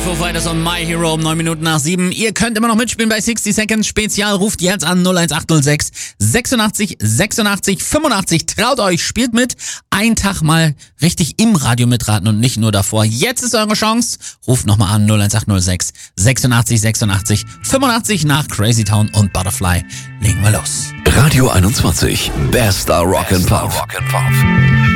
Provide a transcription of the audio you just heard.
Foo Fighters und My Hero um 9 Minuten nach 7. Ihr könnt immer noch mitspielen bei 60 Seconds Spezial. Ruft jetzt an 01806 86 86 85. Traut euch, spielt mit. Einen Tag mal richtig im Radio mitraten und nicht nur davor. Jetzt ist eure Chance. Ruft nochmal an 01806 86 86 85 nach Crazy Town und Butterfly. Legen wir los. Radio 21. Bester Rock and Pop.